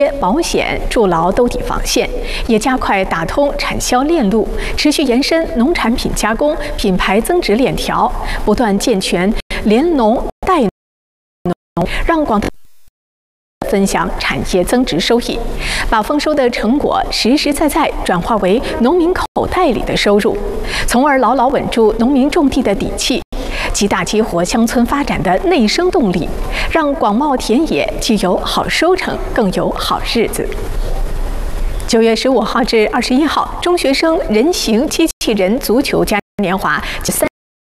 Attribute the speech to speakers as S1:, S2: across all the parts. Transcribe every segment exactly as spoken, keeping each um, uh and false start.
S1: 保险、筑牢兜底防线，也加快打通产销链路，持续延伸农产品加工、品牌增值链条，不断健全联农带农，让广大分享产业增值收益，把丰收的成果实实在在转化为农民口袋里的收入，从而牢牢稳住农民种地的底气。 极大激活乡村发展的内生动力，让广袤田野既有好收成，更有好日子。九月十五号至二十一号，中学生人形机器人足球嘉年华三。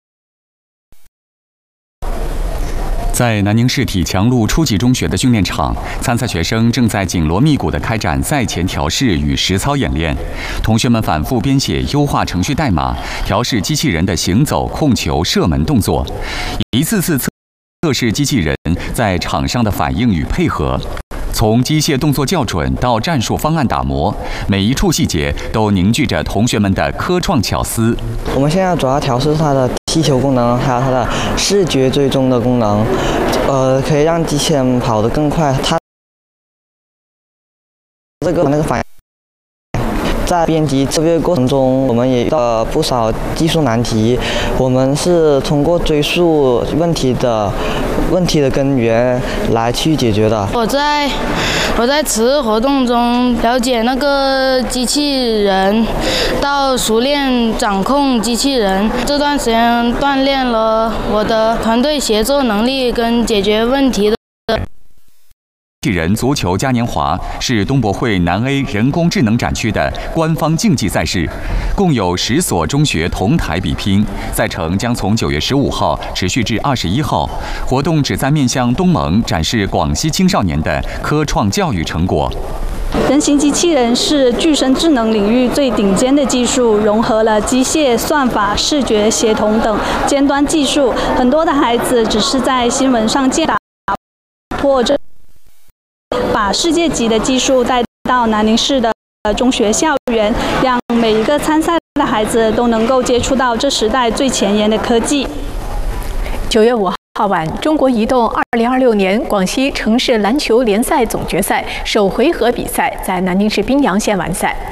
S2: 在南宁市体强路初级中学的训练场，参赛学生正在紧锣密鼓地开展赛前调试与实操演练。同学们反复编写优化程序代码，调试机器人的行走、控球、射门动作，一次次测测试机器人在场上的反应与配合。 从机械动作校准到战术方案打磨，每一处细节都凝聚着同学们的科创巧思。
S3: 我们现在主要调试它的踢球功能，还有它的视觉追踪的功能，呃，可以让机器人跑得更快。它这个那个反应。 在编辑测阅过程中，我们也遇到了不少技术难题。我们是通过追溯问题的问题的根源来去解决的。
S4: 我在我在此活动中了解那个机器人，到熟练掌控机器人。这段时间锻炼了我的团队协作能力跟解决问题的。
S2: 机器人足球嘉年华是东博会南 A 人工智能展区的官方竞技赛事，共有十所中学同台比拼。赛程将从九月十五号持续至二十一号。活动旨在面向东盟展示广西青少年的科创教育成果。
S5: 人形机器人是具身智能领域最顶尖的技术，融合了机械、算法、视觉协同等尖端技术。很多的孩子只是在新闻上见打破这。 把世界级的技术带到南宁市的中学校园，让每一个参赛的孩子都能够接触到这时代最前沿的科技。
S1: 九月五号晚，中国移动二零二六年广西城市篮球联赛总决赛首回合比赛在南宁市宾阳县完赛。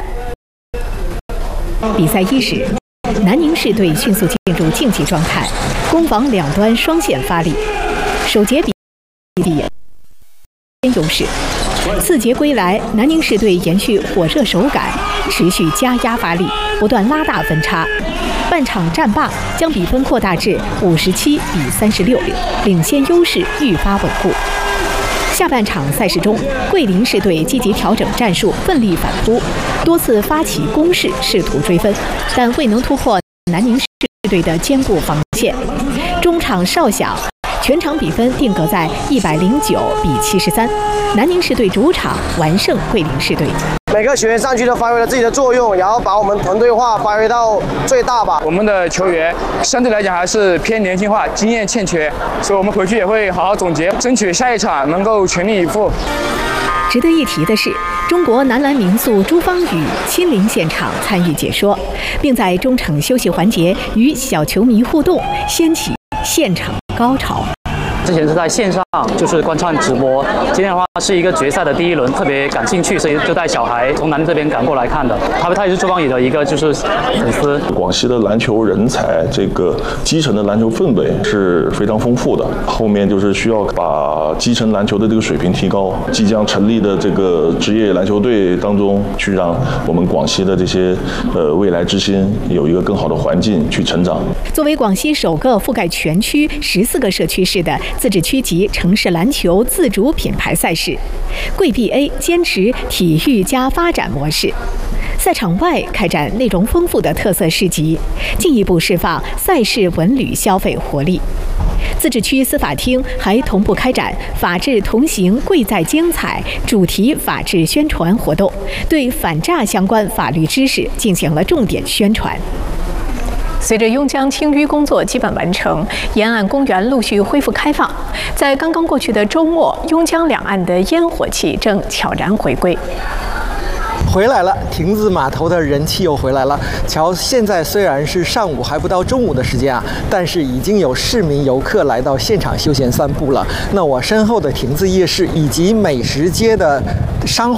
S6: 比赛伊始，南宁市队迅速进入竞技状态，攻防两端双线发力，首节比地优势。 次节归来，南宁市队延续火热手感，持续加压发力，不断拉大分差。半场战罢，将比分扩大至五十七比三十六，领先优势愈发稳固。下半场赛事中，桂林市队积极调整战术，奋力反扑，多次发起攻势，试图追分，但未能突破南宁市队的坚固防线。中场哨响。 全场比分定格在一百零九比七十三，南宁市队主场完胜桂林市队。
S7: 每个学员上去都发挥了自己的作用，然后把我们团队化发挥到最大吧。
S8: 我们的球员相对来讲还是偏年轻化，经验欠缺，所以我们回去也会好好总结，争取下一场能够全力以赴。
S6: 值得一提的是，中国男篮名宿朱芳雨亲临现场参与解说，并在中场休息环节与小球迷互动，掀起现场高潮。
S9: 之前是在线上，就是观看直播。今天的话是一个决赛的第一轮，特别感兴趣，所以就带小孩从南宁这边赶过来看的。他他也是朱芳雨的一个就是粉丝。
S10: 广西的篮球人才，这个基层的篮球氛围是非常丰富的。后面就是需要把基层篮球的这个水平提高。即将成立的这个职业篮球队当中，去让我们广西的这些呃未来之星有一个更好的环境去成长。
S6: 作为广西首个覆盖全区十四个社区市的 自治区级城市篮球自主品牌赛事，桂 B A 坚持体育加发展模式。赛场外开展内容丰富的特色市集，进一步释放赛事文旅消费活力。自治区司法厅还同步开展“法治同行，贵在精彩”主题法治宣传活动，对反诈相关法律知识进行了重点宣传。
S1: 随着邕江清淤工作基本完成，沿岸公园陆续恢复开放。在刚刚过去的周末，邕江两岸的烟火气正悄然回归。
S11: 回来了，亭子码头的人气又回来了。瞧，现在虽然是上午还不到中午的时间啊，但是已经有市民游客来到现场休闲散步了。那我身后的亭子夜市以及美食街的商